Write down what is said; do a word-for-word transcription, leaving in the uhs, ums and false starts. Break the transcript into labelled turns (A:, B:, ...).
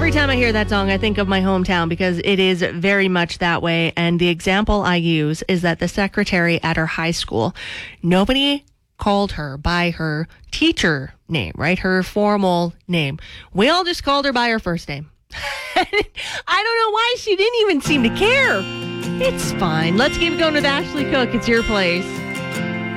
A: Every time I hear that song, I think of my hometown because it is very much that way. And the example I use is that the secretary at her high school, nobody called her by her teacher name, right? Her formal name. We all just called her by her first name. I don't know why she didn't even seem to care. It's fine. Let's keep it going with Ashley Cook. It's your place.